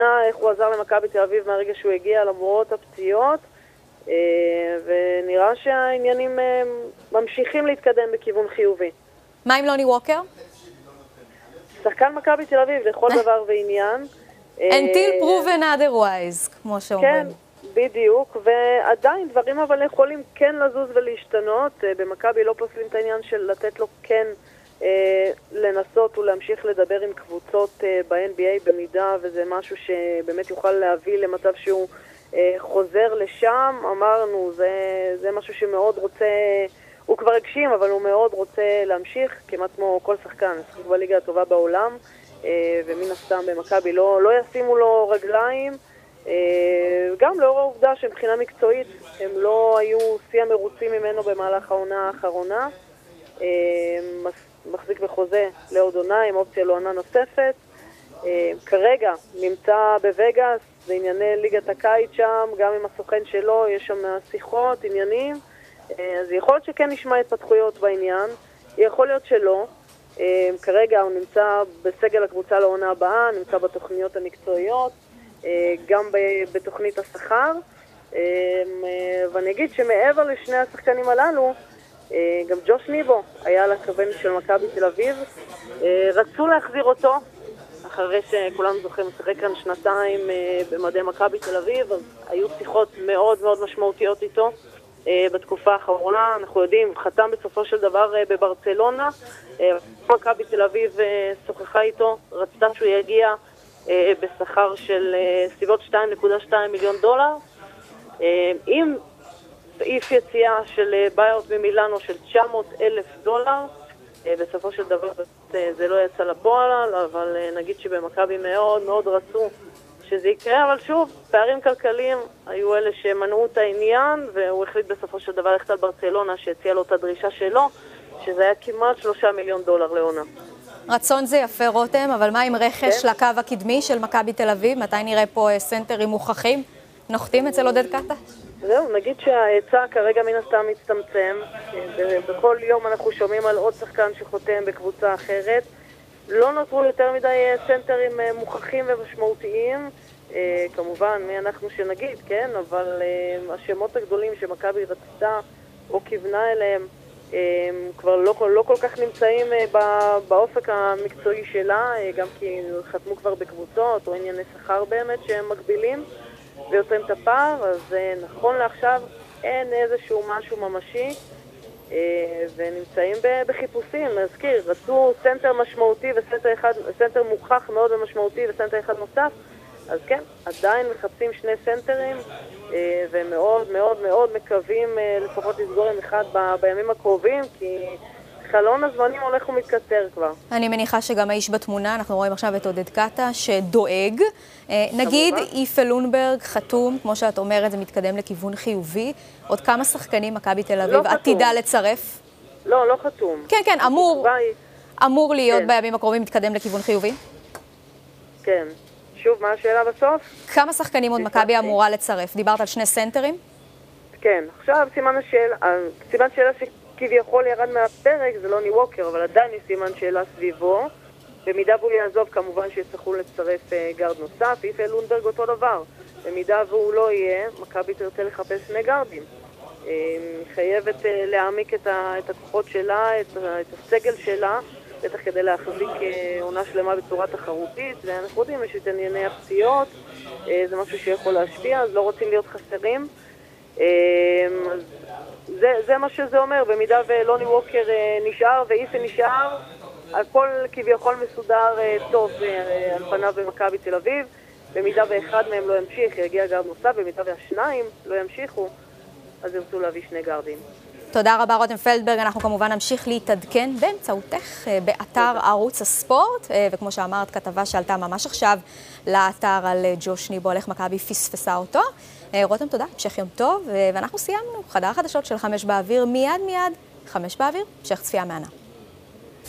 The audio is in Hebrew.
איך הוא עזר למכבי תל אביב מהרגע שהוא הגיע למרות הפציעות, ונראה שהעניינים ממשיכים להתקדם בכיוון חיובי. מה עם לוני ווקר? שחקן מכבי תל אביב לכל דבר ועניין. Until proven otherwise, כמו שאומרים. כן, בדיוק, ועדיין דברים אבל יכולים כן לזוז ולהשתנות. במכבי לא פוסלים את העניין של לתת לו כן לנסות ולהמשיך לדבר עם קבוצות ב-NBA במידה, וזה משהו שבאמת יוכל להביא למצב שהוא חוזר לשם. אמרנו, זה משהו שמאוד רוצה, הוא כבר הגשים, אבל הוא מאוד רוצה להמשיך, כמעט כמו כל שחקן, שחק בליגה הטובה בעולם, ומן הסתם במכבי לא ישימו לו רגליים, גם לאור העובדה שמבחינה מקצועית הם לא היו שיא המרוצים ממנו במהלך העונה האחרונה. מחזיק בחוזה לעוד עונה עם אופציה לעונה נוספת. כרגע נמצא בווגאס, זה ענייני ליגת הקיץ שם, גם עם הסוכן שלו, יש שם שיחות, עניינים. אז יכול להיות שכן נשמע התפתחויות בעניין, יכול להיות שלא. כרגע הוא נמצא בסגל הקבוצה לעונה הבאה, נמצא בתוכניות המקצועיות, גם בתוכנית השכר. ואני אגיד שמעבר לשני השחקנים הללו, גם ג'וש ניבו היה על הכוון של מכבי תל אביב. רצו להחזיר אותו, אחרי שכולנו זוכרים, משחק כאן שנתיים במדי מכבי תל אביב, אז היו שיחות מאוד מאוד משמעותיות איתו בתקופה האחרונה. אנחנו יודעים, חתם בסופו של דבר בברצלונה, מכבי תל אביב שוחחה איתו, רצתה שהוא יגיע בשכר של סביבות 2.2 מיליון דולר, עם סעיף יציאה של ביי-אוט ממילאנו של 900,000 דולר. בסופו של דבר זה לא יצא לפועל, אבל נגיד שבמכבי מאוד מאוד רצו שזה יקרה, אבל שוב, פערים כלכליים היו אלה שמנעו את העניין, והוא החליט בסופו של דבר ללכת על ברצלונה שהציע לו את הדרישה שלו, שזה היה כמעט 3 מיליון דולר לעונה. רצון זה יפה רותם, אבל מה עם רכש לקו הקדמי של מכבי תל אביב? מתי נראה פה סנטרים מוכחים? נוחתים אצל עודד קטש? זהו, נגיד שההיצע כרגע מן הסתם מצטמצם. בכל יום אנחנו שומעים על עוד שחקן שחותם בקבוצה אחרת. לא נותרו יותר מדי סנטרים מוכחים ומשמעותיים. כמובן, מי אנחנו שנגיד, כן? אבל השמות הגדולים שמכבי רצתה או כיוונה אליהם כבר לא כל כך נמצאים באופק המקצועי שלה, גם כי חתמו כבר בקבוצות או ענייני שכר באמת שהם מגבילים ויוצרים את הפער. אז נכון לעכשיו אין איזשהו משהו ממשי, ונמצאים בחיפושים. נזכיר, רצו סנטר משמעותי וסנטר מוכח מאוד ומשמעותי וסנטר אחד נוסף, אז כן, עדיין מחפשים שני סנטרים, ומאוד מאוד מאוד מקווים לפחות לסגור עם אחד בימים הקרובים, כי חלון הזמנים הולך ומתקצר כבר. אני מניחה שגם האיש בתמונה, אנחנו רואים עכשיו את עודד קטש שדואג. נגיד איפה לונברג חתום, כמו שאת אומרת, זה מתקדם לכיוון חיובי. עוד כמה שחקנים מכבי תל אביב עתידה לצרף? לא חתום. כן, אמור להיות בימים הקרובים מתקדם לכיוון חיובי? כן. שוב, מה השאלה בסוף? כמה שחקנים עוד מכבי אמורה לצרף? דיברת על שני סנטרים? כן, עכשיו סימן שאלה שכביכול ירד מהפרק, זה לוני ווקר, אבל עדיין יש סימן שאלה סביבו. במידה והוא יעזוב, כמובן שיצטרכו לצרף גארד נוסף. איפה לונברג אותו דבר. במידה והוא לא יהיה, מכבי תרצה לחפש שני גארדים. חייבת להעמיק את הכוחות שלה, את הסגל שלה, בטח כדי להחזיק עונה שלמה בצורה תחרותית, ואנחנו יודעים, יש את ענייני הפציעות, זה משהו שיכול להשפיע, אז לא רוצים להיות חסרים. זה מה שזה אומר, במידה ולוני ווקר נשאר ואיפה נשאר, הכל כביכול מסודר טוב על פניו במכבי תל אביב. במידה ואחד מהם לא ימשיך, יגיע גארד נוסף, במידה והשניים לא ימשיכו, אז ירצו להביא שני גארדים. תודה רבה רותם פלדברג, אנחנו כמובן נמשיך להתעדכן באמצעותך באתר ערוץ הספורט, וכמו שאמרת, כתבה שעלתה ממש עכשיו לאתר על ג'וש ניבו, על איך מכבי פספסה אותו. רותם, תודה, המשך יום טוב, ואנחנו סיימנו חדר החדשות של 5 באוויר, מיד 5 באוויר, המשך צפייה מהנה.